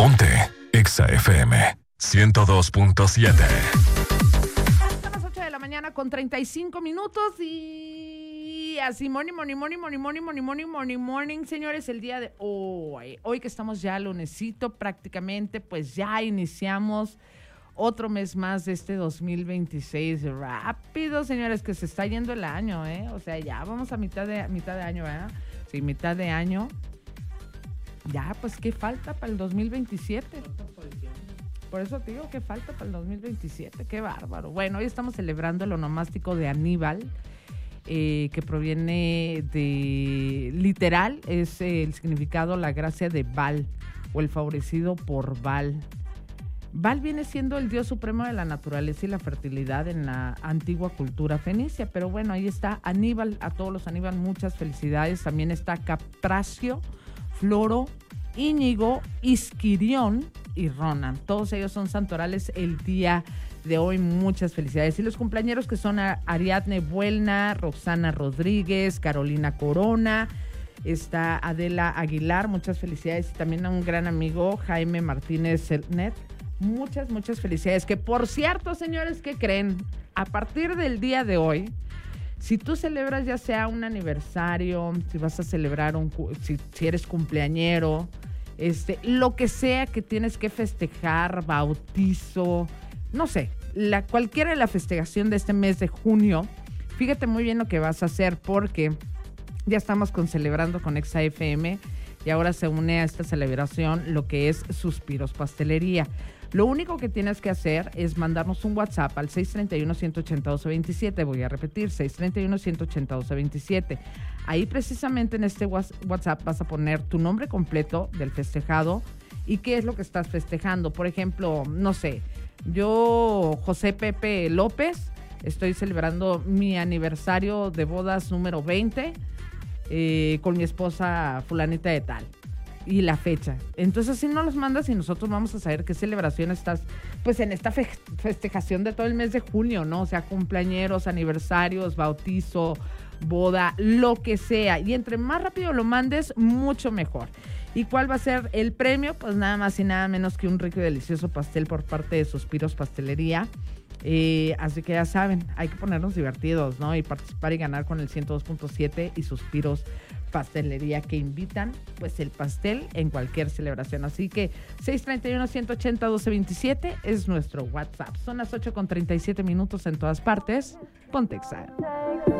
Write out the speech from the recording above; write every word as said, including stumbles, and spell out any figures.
Ponte Exa F M ciento dos punto siete. Son las ocho de la mañana con treinta y cinco minutos y así morning, morning, morning, morning, morning, morning, morning, morning, morning, señores, el día de hoy, hoy que estamos ya lunesito prácticamente, pues ya iniciamos otro mes más de este dos mil veintiséis. Rápido, señores, que se está yendo el año, ¿eh? O sea, ya vamos a mitad de, mitad de año, ¿verdad? Sí, mitad de año. Ya, pues, ¿qué falta para el dos mil veintisiete? Por eso te digo, ¿qué falta para el dos mil veintisiete? ¡Qué bárbaro! Bueno, hoy estamos celebrando el onomástico de Aníbal, eh, que proviene de, literal, es eh, el significado, la gracia de Baal, o el favorecido por Baal. Baal viene siendo el dios supremo de la naturaleza y la fertilidad en la antigua cultura fenicia, pero bueno, ahí está Aníbal, a todos los Aníbal, muchas felicidades. También está Capracio, Floro, Íñigo, Isquirión y Ronan. Todos ellos son santorales el día de hoy, muchas felicidades. Y los cumpleañeros que son Ariadne Buelna, Roxana Rodríguez, Carolina Corona, está Adela Aguilar, muchas felicidades. Y también a un gran amigo, Jaime Martínez Selnet. Muchas, muchas felicidades. Que por cierto, señores, ¿qué creen? A partir del día de hoy, si tú celebras ya sea un aniversario, si vas a celebrar un, si, si eres cumpleañero, este, lo que sea que tienes que festejar, bautizo, no sé, la, cualquiera de la festejación de este mes de junio, fíjate muy bien lo que vas a hacer, porque ya estamos con celebrando con Exa F M y ahora se une a esta celebración lo que es Suspiros Pastelería. Lo único que tienes que hacer es mandarnos un WhatsApp al seis tres uno, uno ocho dos, dos siete. Voy a repetir, seis tres uno, uno ocho dos, dos siete. Ahí precisamente en este WhatsApp vas a poner tu nombre completo del festejado y qué es lo que estás festejando. Por ejemplo, no sé, yo, José Pepe López, estoy celebrando mi aniversario de bodas número veinte eh, con mi esposa fulanita de tal. Y la fecha. Entonces, si no los mandas y nosotros vamos a saber qué celebración estás, pues en esta fe- festejación de todo el mes de junio, ¿no? O sea, cumpleañeros, aniversarios, bautizo, boda, lo que sea. Y entre más rápido lo mandes, mucho mejor. ¿Y cuál va a ser el premio? Pues nada más y nada menos que un rico y delicioso pastel por parte de Suspiros Pastelería. Eh, así que ya saben, hay que ponernos divertidos, ¿no? Y participar y ganar con el ciento dos punto siete y Suspiros Pastelería, que invitan pues el pastel en cualquier celebración. Así que seis tres uno, uno ocho cero, uno dos dos siete es nuestro WhatsApp. Son las ocho con treinta y siete minutos en todas partes. Ponte Exa.